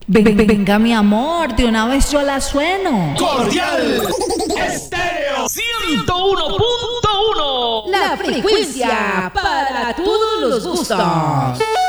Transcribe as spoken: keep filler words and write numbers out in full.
Ven- venga, mi amor, de una vez yo la sueno. Cordial Estéreo ciento uno punto uno. La frecuencia para todos los gustos.